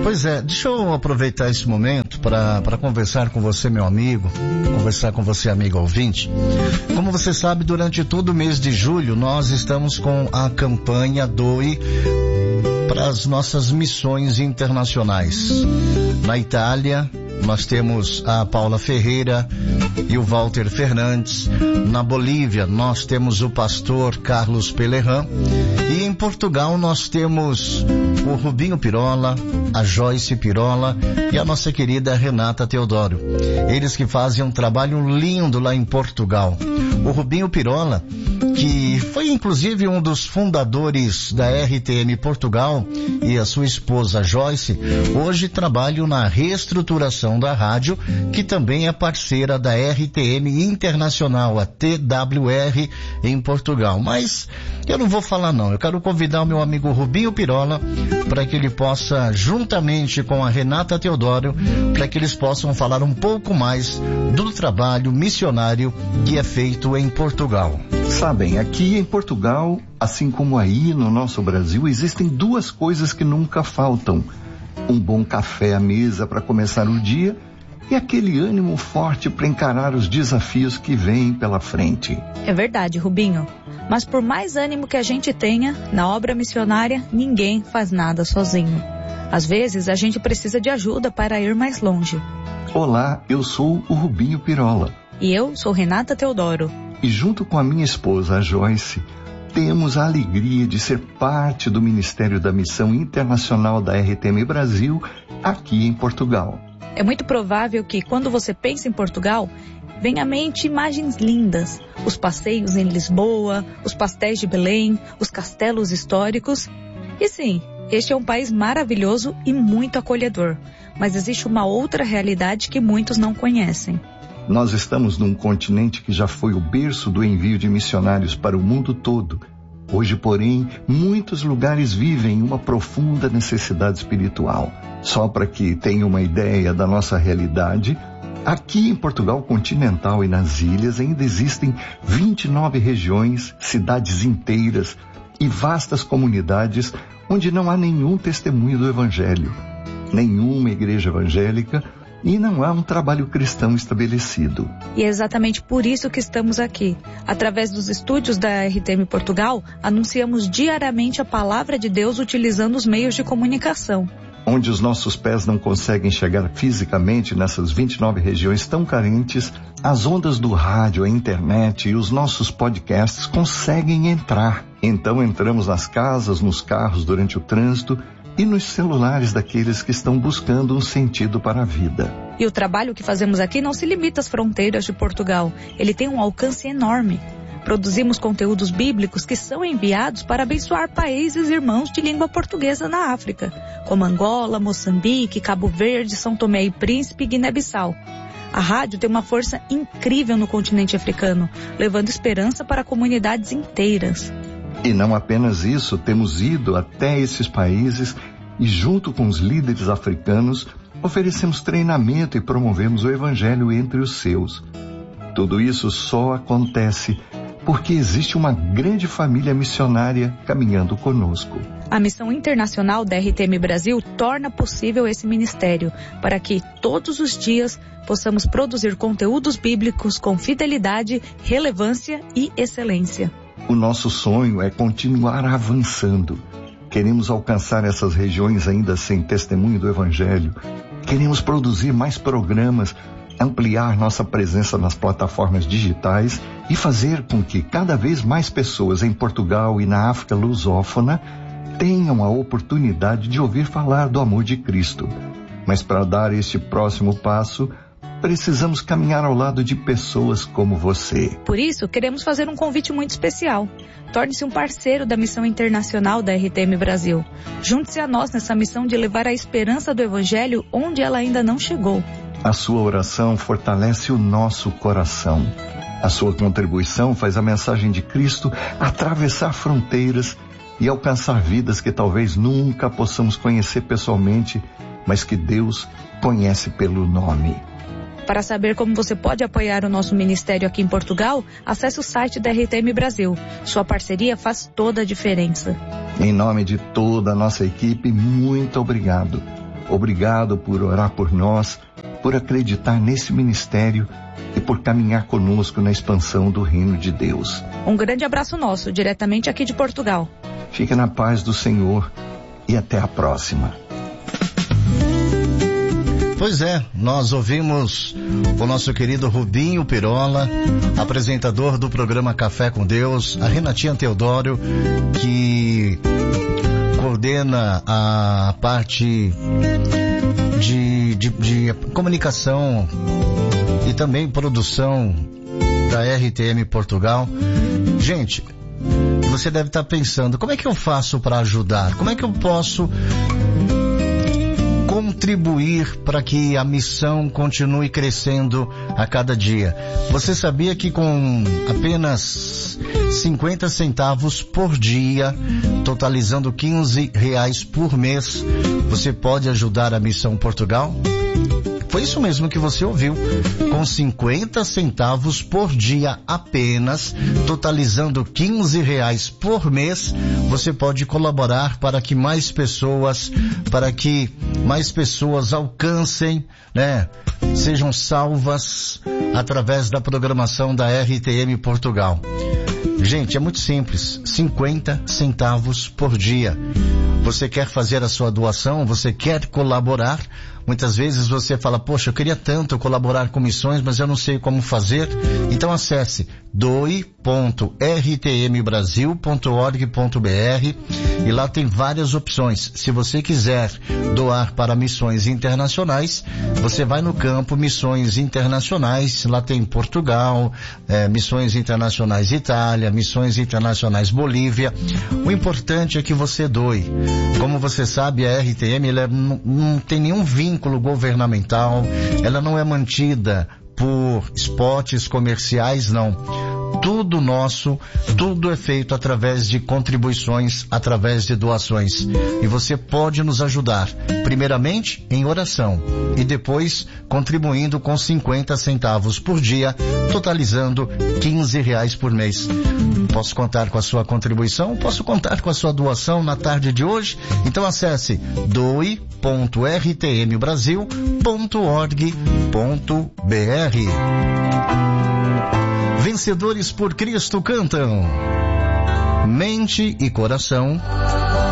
Pois é, deixa eu aproveitar esse momento para conversar com você, meu amigo, conversar com você, amigo ouvinte. Como você sabe, durante todo o mês de julho, nós estamos com a campanha Doe para as nossas missões internacionais. Na Itália, nós temos a Paula Ferreira e o Walter Fernandes. Na Bolívia, nós temos o pastor Carlos Pelerran. E em Portugal, nós temos o Rubinho Pirola, a Joyce Pirola e a nossa querida Renata Teodoro. Eles que fazem um trabalho lindo lá em Portugal. O Rubinho Pirola, que foi inclusive um dos fundadores da RTM Portugal, e a sua esposa Joyce, hoje trabalham na reestruturação da rádio, que também é parceira da RTM Internacional, a TWR, em Portugal. Mas eu não vou falar não, eu quero convidar o meu amigo Rubinho Pirola para que ele possa, juntamente com a Renata Teodoro, para que eles possam falar um pouco mais do trabalho missionário que é feito em Portugal. Sabem, aqui em Portugal, assim como aí no nosso Brasil, existem duas coisas que nunca faltam: um bom café à mesa para começar o dia e aquele ânimo forte para encarar os desafios que vêm pela frente. É verdade, Rubinho. Mas por mais ânimo que a gente tenha, na obra missionária, ninguém faz nada sozinho. Às vezes, a gente precisa de ajuda para ir mais longe. Olá, eu sou o Rubinho Pirola. E eu sou Renata Teodoro. E junto com a minha esposa, a Joyce, temos a alegria de ser parte do Ministério da Missão Internacional da RTM Brasil, aqui em Portugal. É muito provável que, quando você pensa em Portugal, venha à mente imagens lindas. Os passeios em Lisboa, os pastéis de Belém, os castelos históricos. E sim, este é um país maravilhoso e muito acolhedor. Mas existe uma outra realidade que muitos não conhecem. Nós estamos num continente que já foi o berço do envio de missionários para o mundo todo. Hoje, porém, muitos lugares vivem uma profunda necessidade espiritual. Só para que tenham uma ideia da nossa realidade, aqui em Portugal continental e nas ilhas ainda existem 29 regiões, cidades inteiras e vastas comunidades onde não há nenhum testemunho do Evangelho, nenhuma igreja evangélica, e não há um trabalho cristão estabelecido. E é exatamente por isso que estamos aqui. Através dos estúdios da RTM Portugal, anunciamos diariamente a palavra de Deus utilizando os meios de comunicação. Onde os nossos pés não conseguem chegar fisicamente nessas 29 regiões tão carentes, as ondas do rádio, a internet e os nossos podcasts conseguem entrar. Então entramos nas casas, nos carros durante o trânsito e nos celulares daqueles que estão buscando um sentido para a vida. E o trabalho que fazemos aqui não se limita às fronteiras de Portugal. Ele tem um alcance enorme. Produzimos conteúdos bíblicos que são enviados para abençoar países irmãos de língua portuguesa na África, como Angola, Moçambique, Cabo Verde, São Tomé e Príncipe e Guiné-Bissau. A rádio tem uma força incrível no continente africano, levando esperança para comunidades inteiras. E não apenas isso, temos ido até esses países e, junto com os líderes africanos, oferecemos treinamento e promovemos o Evangelho entre os seus. Tudo isso só acontece porque existe uma grande família missionária caminhando conosco. A missão internacional da RTM Brasil torna possível esse ministério, para que, todos os dias, possamos produzir conteúdos bíblicos com fidelidade, relevância e excelência. O nosso sonho é continuar avançando. Queremos alcançar essas regiões ainda sem testemunho do Evangelho. Queremos produzir mais programas, ampliar nossa presença nas plataformas digitais e fazer com que cada vez mais pessoas em Portugal e na África lusófona tenham a oportunidade de ouvir falar do amor de Cristo. Mas para dar este próximo passo, precisamos caminhar ao lado de pessoas como você. Por isso, queremos fazer um convite muito especial. Torne-se um parceiro da Missão Internacional da RTM Brasil. Junte-se a nós nessa missão de levar a esperança do Evangelho onde ela ainda não chegou. A sua oração fortalece o nosso coração. A sua contribuição faz a mensagem de Cristo atravessar fronteiras e alcançar vidas que talvez nunca possamos conhecer pessoalmente, mas que Deus conhece pelo nome. Para saber como você pode apoiar o nosso ministério aqui em Portugal, acesse o site da RTM Brasil. Sua parceria faz toda a diferença. Em nome de toda a nossa equipe, muito obrigado. Obrigado por orar por nós, por acreditar nesse ministério e por caminhar conosco na expansão do reino de Deus. Um grande abraço nosso, diretamente aqui de Portugal. Fique na paz do Senhor e até a próxima. Pois é, nós ouvimos o nosso querido Rubinho Pirola, apresentador do programa Café com Deus, a Renatinha Teodoro, que coordena a parte de comunicação e também produção da RTM Portugal. Gente, você deve estar pensando, como é que eu faço para ajudar? Como é que eu posso contribuir para que a missão continue crescendo a cada dia? Você sabia que com apenas 50 centavos por dia, totalizando R$15 por mês, você pode ajudar a Missão Portugal? Foi isso mesmo que você ouviu. Com 50 centavos por dia apenas, totalizando R$15 por mês, você pode colaborar para que mais pessoas alcancem, sejam salvas através da programação da RTM Portugal. Gente, é muito simples, 50 centavos por dia. Você quer fazer a sua doação, você quer colaborar. Muitas vezes você fala, poxa, eu queria tanto colaborar com missões, mas eu não sei como fazer. Então acesse doe.rtmbrasil.org.br e lá tem várias opções. Se você quiser doar para missões internacionais, você vai no campo Missões Internacionais, lá tem Portugal, Missões Internacionais Itália, Missões Internacionais Bolívia. O importante é que você doe. Como você sabe, a RTM não tem nenhum vínculo governamental, ela não é mantida por spots comerciais, não. Tudo nosso, tudo é feito através de contribuições, através de doações. E você pode nos ajudar, primeiramente em oração e depois contribuindo com 50 centavos por dia, totalizando R$15 por mês. Posso contar com a sua contribuição? Posso contar com a sua doação na tarde de hoje? Então acesse doe.rtmbrasil.org.br. Vencedores por Cristo cantam. Mente e coração